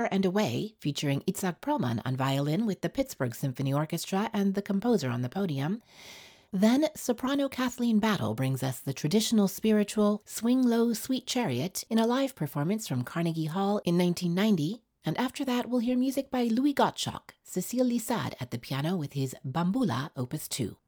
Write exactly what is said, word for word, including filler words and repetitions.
Far and Away, featuring Itzhak Perlman on violin with the Pittsburgh Symphony Orchestra and the composer on the podium. Then soprano Kathleen Battle brings us the traditional spiritual Swing Low, Sweet Chariot in a live performance from Carnegie Hall in nineteen ninety. And after that, we'll hear music by Louis Gottschalk, Cécile Lissade at the piano with his Bambula Opus two.